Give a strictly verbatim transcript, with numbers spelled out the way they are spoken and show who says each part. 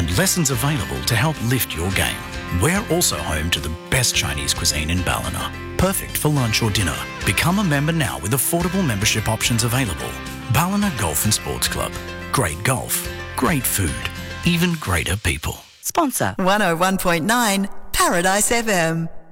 Speaker 1: and lessons available to help lift your game. We're also home to the best Chinese cuisine in Ballina, perfect for lunch or dinner. Become a member now with affordable membership options available. Ballina Golf and Sports Club. Great golf, great food, even greater people.
Speaker 2: Sponsor one oh one point nine Paradise F M.